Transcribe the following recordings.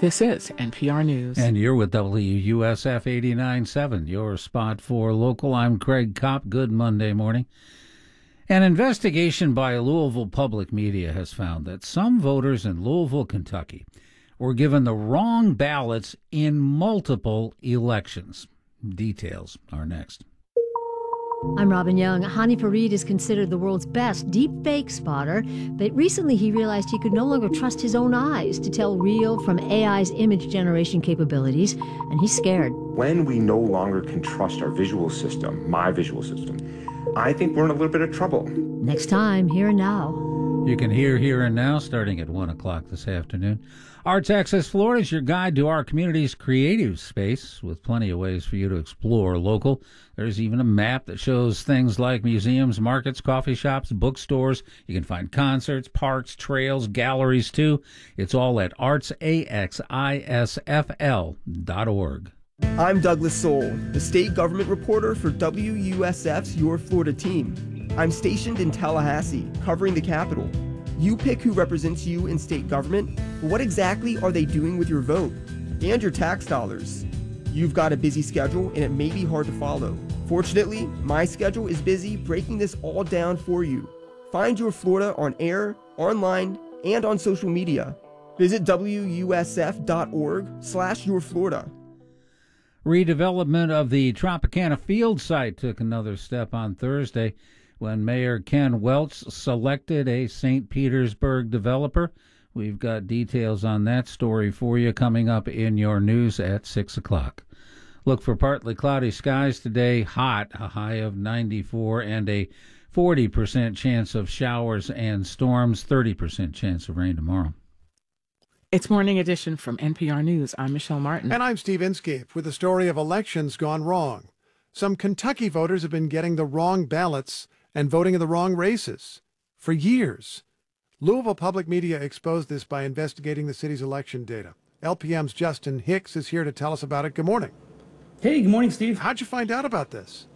This is NPR News. And you're with WUSF 89.7, your spot for local. I'm Craig Kopp. Good Monday morning. An investigation by Louisville Public Media has found that some voters in Louisville, Kentucky, were given the wrong ballots in multiple elections. Details are next. I'm Robin Young. Hany Farid is considered the world's best deepfake spotter, but recently he realized he could no longer trust his own eyes to tell real from AI's image generation capabilities, and he's scared. When we no longer can trust our visual system, my visual system, I think we're in a little bit of trouble. Next time, Here and Now. You can hear Here and Now starting at 1 o'clock this afternoon. Arts Access Florida is your guide to our community's creative space with plenty of ways for you to explore local. There's even a map that shows things like museums, markets, coffee shops, bookstores. You can find concerts, parks, trails, galleries, too. It's all at artsaxisfl.org. I'm Douglas Soul, the state government reporter for WUSF's Your Florida team. I'm stationed in Tallahassee, covering the Capitol. You pick who represents you in state government, but what exactly are they doing with your vote and your tax dollars? You've got a busy schedule and it may be hard to follow. Fortunately, my schedule is busy breaking this all down for you. Find Your Florida on air, online, and on social media. Visit WUSF.org/YourFlorida. Redevelopment of the Tropicana Field site took another step on Thursday when Mayor Ken Welch selected a St. Petersburg developer. We've got details on that story for you coming up in your news at 6 o'clock. Look for partly cloudy skies today, hot, a high of 94, and a 40% chance of showers and storms, 30% chance of rain tomorrow. It's Morning Edition from NPR News. I'm Michelle Martin. And I'm Steve Inskeep with a story of elections gone wrong. Some Kentucky voters have been getting the wrong ballots and voting in the wrong races for years. Louisville Public Media exposed this by investigating the city's election data. LPM's Justin Hicks is here to tell us about it. Good morning. Hey, good morning, Steve. How'd you find out about this?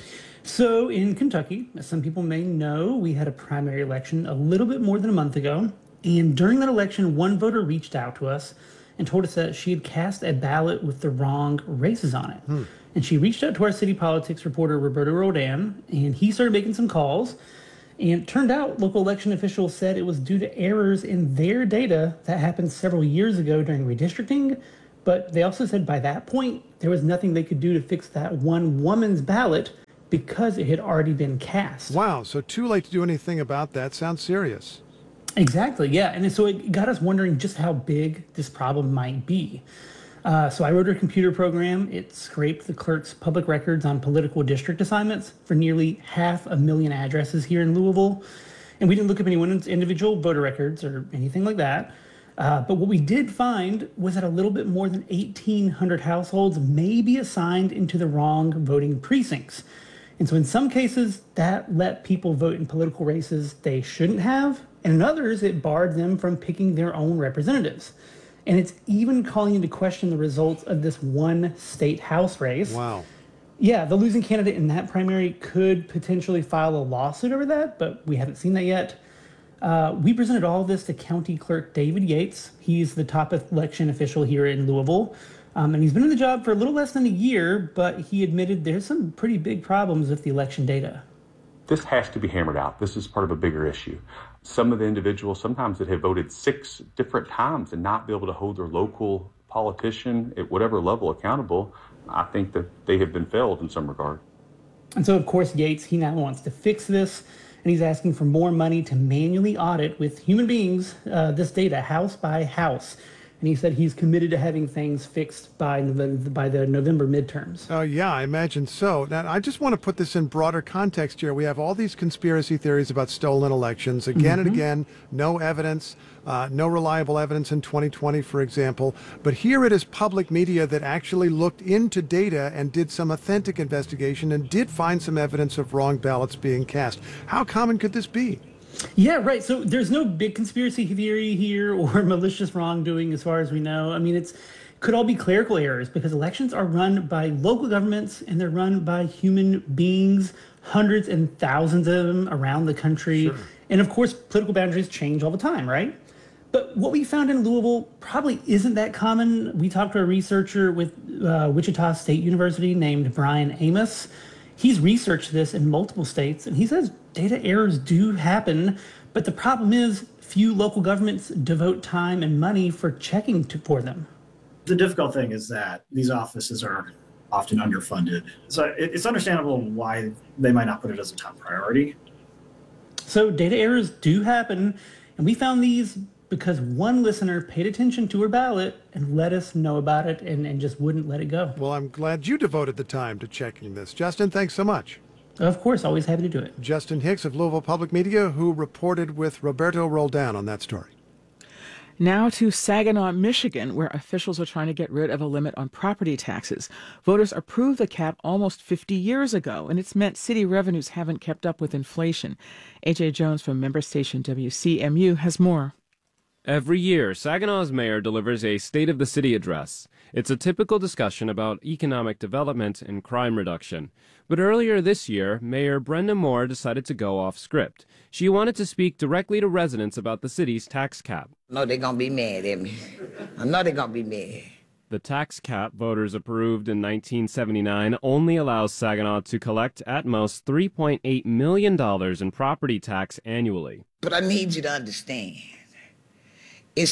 So in Kentucky, as some people may know, we had a primary election a little bit more than a month ago. And during that election, one voter reached out to us and told us that she had cast a ballot with the wrong races on it. And she reached out to our city politics reporter, Roberto Rodan, and he started making some calls. And it turned out local election officials said it was due to errors in their data that happened several years ago during redistricting. But they also said by that point, there was nothing they could do to fix that one woman's ballot because it had already been cast. Wow, so too late to do anything about that. Sounds serious. Exactly, yeah. And so it got us wondering just how big this problem might be. So I wrote a computer program. It scraped the clerk's public records on political district assignments for nearly 500,000 addresses here in Louisville. And we didn't look up anyone's individual voter records or anything like that. But what we did find was that a little bit more than 1,800 households may be assigned into the wrong voting precincts. And so in some cases, that let people vote in political races they shouldn't have. And in others, it barred them from picking their own representatives. And it's even calling into question the results of this one state house race. Wow. Yeah, the losing candidate in that primary could potentially file a lawsuit over that, but we haven't seen that yet. We presented all of this to County Clerk David Yates. He's the top election official here in Louisville. And he's been in the job for a little less than a year, but he admitted there's some pretty big problems with the election data. This has to be hammered out. This is part of a bigger issue. Some of the individuals sometimes that have voted 6 different times and not be able to hold their local politician at whatever level accountable, I think that they have been failed in some regard. And so, of course, Yates, he now wants to fix this, and he's asking for more money to manually audit with human beings this data house by house. And he said he's committed to having things fixed by the November midterms. Oh, yeah, I imagine so. Now, I just want to put this in broader context here. We have all these conspiracy theories about stolen elections. Again and again, no evidence, no reliable evidence in 2020, for example. But here it is public media that actually looked into data and did some authentic investigation and did find some evidence of wrong ballots being cast. How common could this be? Yeah, right. So there's no big conspiracy theory here or malicious wrongdoing as far as we know. I mean, could all be clerical errors because elections are run by local governments and they're run by human beings, hundreds and thousands of them around the country. Sure. And of course, political boundaries change all the time, right? But what we found in Louisville probably isn't that common. We talked to a researcher with Wichita State University named Brian Amos. He's researched this in multiple states, and he says data errors do happen, but the problem is few local governments devote time and money for checking for them. The difficult thing is that these offices are often underfunded. So it's understandable why they might not put it as a top priority. So data errors do happen, and we found these because one listener paid attention to her ballot and let us know about it and just wouldn't let it go. Well, I'm glad you devoted the time to checking this. Justin, thanks so much. Of course, always happy to do it. Justin Hicks of Louisville Public Media, who reported with Roberto Roldan on that story. Now to Saginaw, Michigan, where officials are trying to get rid of a limit on property taxes. Voters approved the cap almost 50 years ago, and it's meant city revenues haven't kept up with inflation. A.J. Jones from member station WCMU has more. Every year, Saginaw's mayor delivers a State of the City address. It's a typical discussion about economic development and crime reduction. But earlier this year, Mayor Brenda Moore decided to go off script. She wanted to speak directly to residents about the city's tax cap. No, they're going to be mad at me. I know they're going to be mad. The tax cap voters approved in 1979 only allows Saginaw to collect at most $3.8 million in property tax annually. But I need you to understand, it's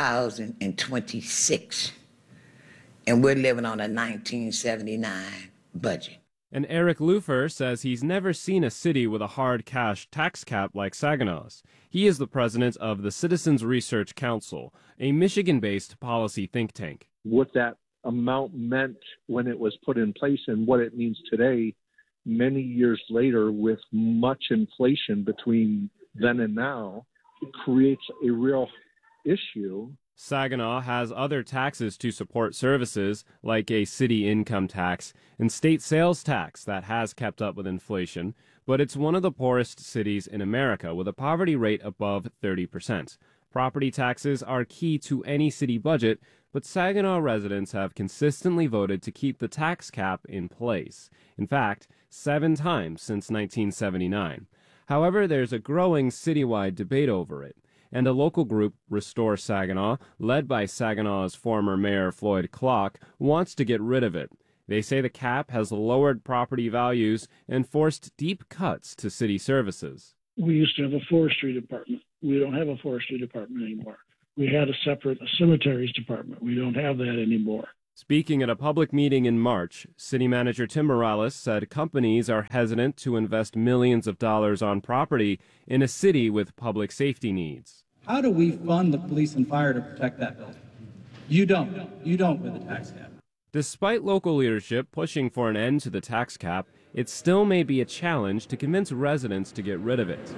2026, and we're living on a 1979 budget. And Eric Lufer says he's never seen a city with a hard cash tax cap like Saginaw's. He is the president of the Citizens Research Council, a Michigan-based policy think tank. What that amount meant when it was put in place and what it means today, many years later, with much inflation between then and now, it creates a real issue. Saginaw has other taxes to support services, like a city income tax and state sales tax that has kept up with inflation, but it's one of the poorest cities in America with a poverty rate above 30%. Property taxes are key to any city budget, but Saginaw residents have consistently voted to keep the tax cap in place. In fact, 7 times since 1979. However, there's a growing citywide debate over it, and a local group, Restore Saginaw, led by Saginaw's former mayor Floyd Clark, wants to get rid of it. They say the cap has lowered property values and forced deep cuts to city services. We used to have a forestry department. We don't have a forestry department anymore. We had a separate cemeteries department. We don't have that anymore. Speaking at a public meeting in March, City Manager Tim Morales said companies are hesitant to invest millions of dollars on property in a city with public safety needs. How do we fund the police and fire to protect that building? You don't. You don't with the tax cap. Despite local leadership pushing for an end to the tax cap, it still may be a challenge to convince residents to get rid of it.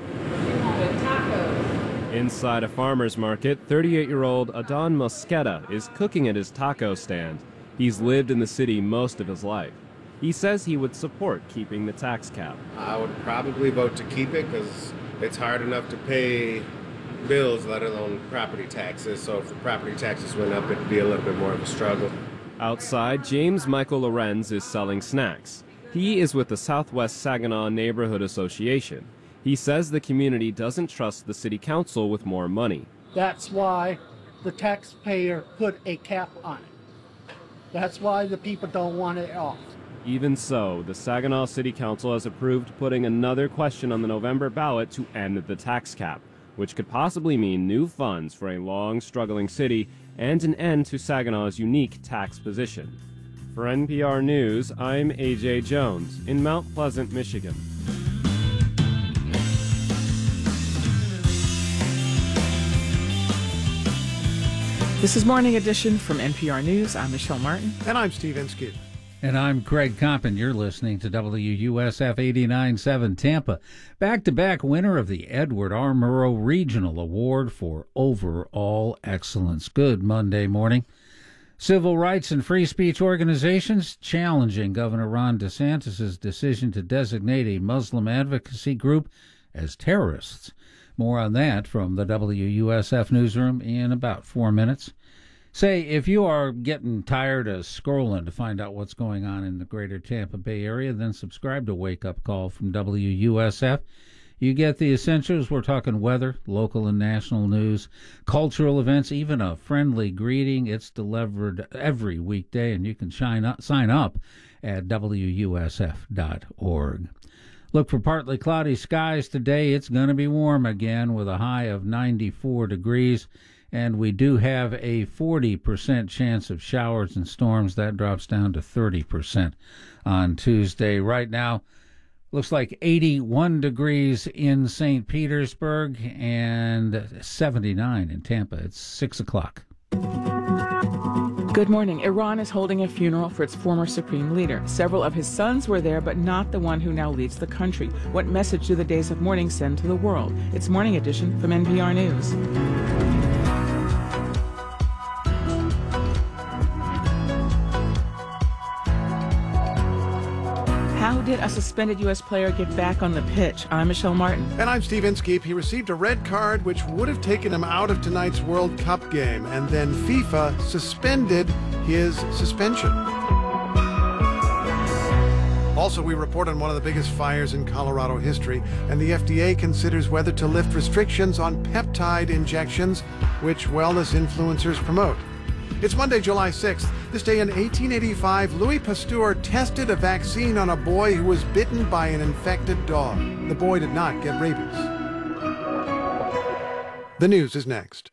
Inside a farmer's market, 38-year-old Adon Mosqueda is cooking at his taco stand. He's lived in the city most of his life. He says he would support keeping the tax cap. I would probably vote to keep it because it's hard enough to pay bills, let alone property taxes. So if the property taxes went up, it'd be a little bit more of a struggle. Outside, James Michael Lorenz is selling snacks. He is with the Southwest Saginaw Neighborhood Association. He says the community doesn't trust the city council with more money. That's why the taxpayer put a cap on it. That's why the people don't want it off. Even so, the Saginaw City Council has approved putting another question on the November ballot to end the tax cap, which could possibly mean new funds for a long struggling city and an end to Saginaw's unique tax position. For NPR News, I'm A.J. Jones in Mount Pleasant, Michigan. This is Morning Edition from NPR News. I'm Michelle Martin. And I'm Steve Inskeep. And I'm Craig Compton. You're listening to WUSF 89.7 Tampa. Back-to-back winner of the Edward R. Murrow Regional Award for Overall Excellence. Good Monday morning. Civil rights and free speech organizations challenging Governor Ron DeSantis' decision to designate a Muslim advocacy group as terrorists. More on that from the WUSF newsroom in about 4 minutes. Say, if you are getting tired of scrolling to find out what's going on in the greater Tampa Bay area, then subscribe to Wake Up Call from WUSF. You get the essentials. We're talking weather, local and national news, cultural events, even a friendly greeting. It's delivered every weekday, and you can sign up at WUSF.org. Look for partly cloudy skies today. It's going to be warm again with a high of 94 degrees, and we do have a 40% chance of showers and storms. That drops down to 30% on Tuesday. Right now, looks like 81 degrees in St. Petersburg and 79 in Tampa. It's 6 o'clock. Good morning. Iran is holding a funeral for its former supreme leader. Several of his sons were there, but not the one who now leads the country. What message do the days of mourning send to the world? It's Morning Edition from NPR News. How did a suspended U.S. player get back on the pitch? I'm Michelle Martin. And I'm Steve Inskeep. He received a red card which would have taken him out of tonight's World Cup game, and then FIFA suspended his suspension. Also, we report on one of the biggest fires in Colorado history, and the FDA considers whether to lift restrictions on peptide injections, which wellness influencers promote. It's Monday, July 6th. This day in 1885, Louis Pasteur tested a vaccine on a boy who was bitten by an infected dog. The boy did not get rabies. The news is next.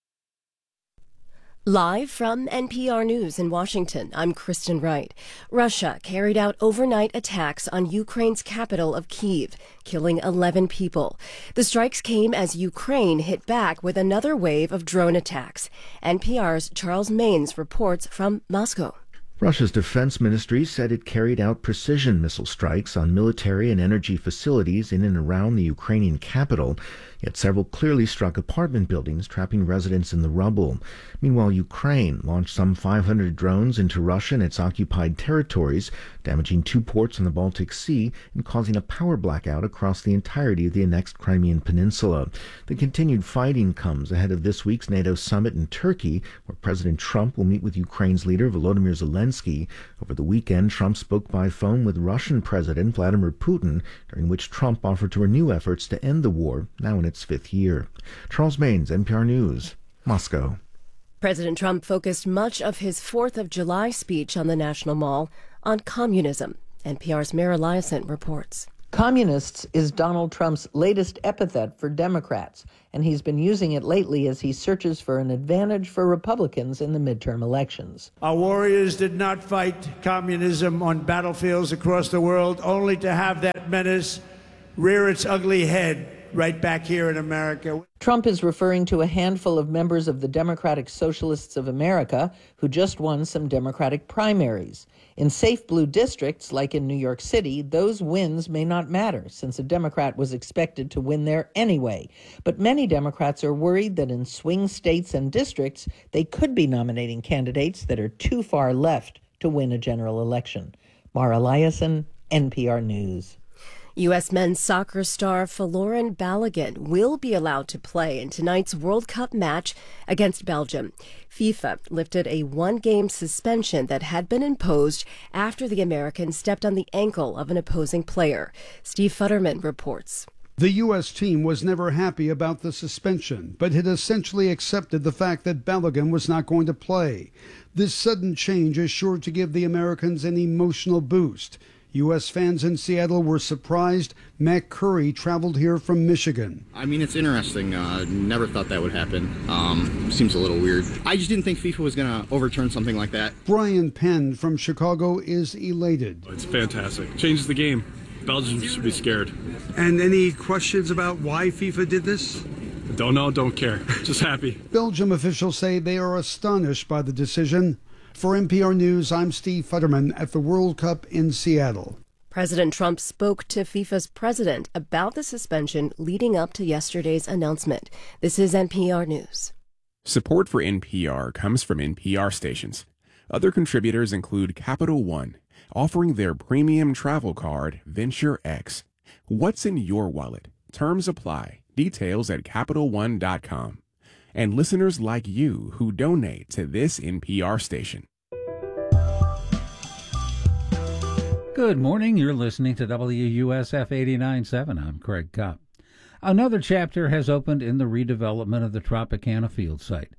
Live from NPR News in Washington, I'm Kristen Wright. Russia carried out overnight attacks on Ukraine's capital of Kyiv, killing 11 people. The strikes came as Ukraine hit back with another wave of drone attacks. NPR's Charles Maynes reports from Moscow. Russia's defense ministry said it carried out precision missile strikes on military and energy facilities in and around the Ukrainian capital, yet several clearly struck apartment buildings, trapping residents in the rubble. Meanwhile, Ukraine launched some 500 drones into Russia and its occupied territories, damaging 2 ports on the Baltic Sea and causing a power blackout across the entirety of the annexed Crimean Peninsula. The continued fighting comes ahead of this week's NATO summit in Turkey, where President Trump will meet with Ukraine's leader Volodymyr Zelensky. Over the weekend, Trump spoke by phone with Russian President Vladimir Putin, during which Trump offered to renew efforts to end the war, now in its 5th year. Charles Maynes, NPR News, Moscow. President Trump focused much of his 4th of July speech on the National Mall on communism. NPR's Mara Liasson reports. Communists is Donald Trump's latest epithet for Democrats, and he's been using it lately as he searches for an advantage for Republicans in the midterm elections. Our warriors did not fight communism on battlefields across the world only to have that menace rear its ugly head right back here in America. Trump is referring to a handful of members of the Democratic Socialists of America who just won some Democratic primaries. In safe blue districts, like in New York City, those wins may not matter, since a Democrat was expected to win there anyway. But many Democrats are worried that in swing states and districts, they could be nominating candidates that are too far left to win a general election. Mara Liasson, NPR News. U.S. men's soccer star Folarin Balogun will be allowed to play in tonight's World Cup match against Belgium. FIFA lifted a 1-game suspension that had been imposed after the American stepped on the ankle of an opposing player. Steve Futterman reports. The U.S. team was never happy about the suspension, but had essentially accepted the fact that Balogun was not going to play. This sudden change is sure to give the Americans an emotional boost. U.S. fans in Seattle were surprised. Matt Curry traveled here from Michigan. I mean, it's interesting. Never thought that would happen. Seems a little weird. I just didn't think FIFA was going to overturn something like that. Brian Penn from Chicago is elated. It's fantastic. Changes the game. Belgium should be scared. And any questions about why FIFA did this? Don't know, don't care. Just happy. Belgium officials say they are astonished by the decision. For NPR News, I'm Steve Futterman at the World Cup in Seattle. President Trump spoke to FIFA's president about the suspension leading up to yesterday's announcement. This is NPR News. Support for NPR comes from NPR stations. Other contributors include Capital One, offering their premium travel card, Venture X. What's in your wallet? Terms apply. Details at CapitalOne.com. And listeners like you who donate to this NPR station. Good morning. You're listening to WUSF 89.7. I'm Craig Kopp. Another chapter has opened in the redevelopment of the Tropicana field site.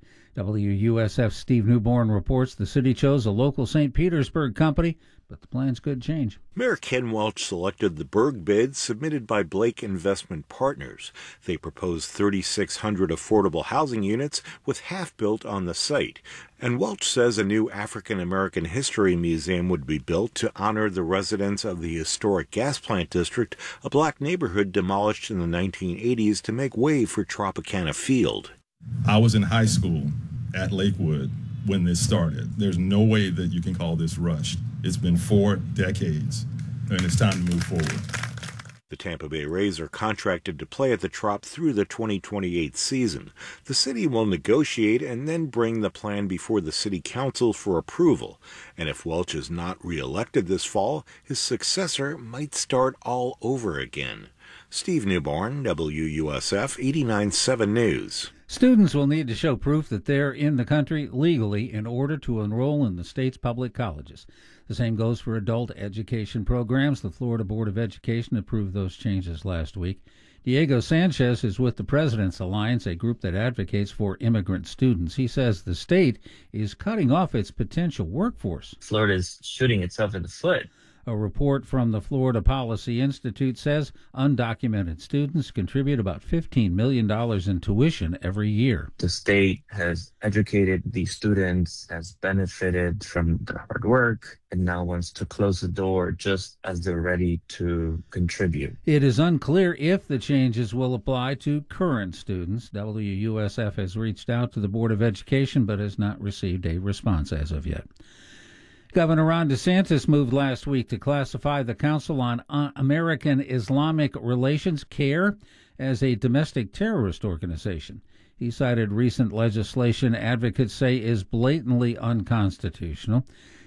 WUSF's Steve Newborn reports the city chose a local St. Petersburg company, but the plans could change. Mayor Ken Welch selected the Berg bid submitted by Blake Investment Partners. They proposed 3,600 affordable housing units with half built on the site. And Welch says a new African American History Museum would be built to honor the residents of the historic gas plant district, a black neighborhood demolished in the 1980s to make way for Tropicana Field. I was in high school at Lakewood when this started. There's no way that you can call this rushed. It's been 4 decades, and it's time to move forward. The Tampa Bay Rays are contracted to play at the Trop through the 2028 season. The city will negotiate and then bring the plan before the city council for approval. And if Welch is not reelected this fall, his successor might start all over again. Steve Newborn, WUSF 89.7 News. Students will need to show proof that they're in the country legally in order to enroll in the state's public colleges. The same goes for adult education programs. The Florida Board of Education approved those changes last week. Diego Sanchez is with the President's Alliance, a group that advocates for immigrant students. He says the state is cutting off its potential workforce. Florida is shooting itself in the foot. A report from the Florida Policy Institute says undocumented students contribute about $15 million in tuition every year. The state has educated these students, has benefited from their hard work, and now wants to close the door just as they're ready to contribute. It is unclear if the changes will apply to current students. WUSF has reached out to the Board of Education but has not received a response as of yet. Governor Ron DeSantis moved last week to classify the Council on American Islamic Relations, CARE, as a domestic terrorist organization. He cited recent legislation advocates say is blatantly unconstitutional.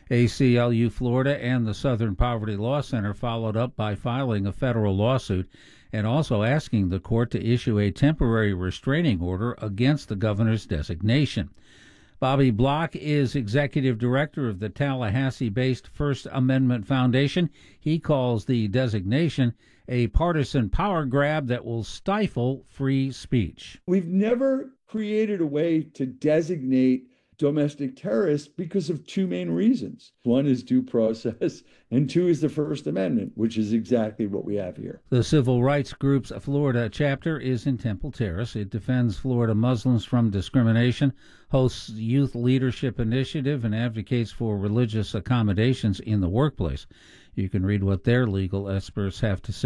ACLU Florida and the Southern Poverty Law Center followed up by filing a federal lawsuit and also asking the court to issue a temporary restraining order against the governor's designation. Bobby Block is executive director of the Tallahassee-based First Amendment Foundation. He calls the designation a partisan power grab that will stifle free speech. We've never created a way to designate domestic terrorists because of two main reasons. One is due process, and two is the First Amendment, which is exactly what we have here. The civil rights group's Florida chapter is in Temple Terrace. It defends Florida Muslims from discrimination, hosts youth leadership initiative, and advocates for religious accommodations in the workplace. You can read what their legal experts have to say.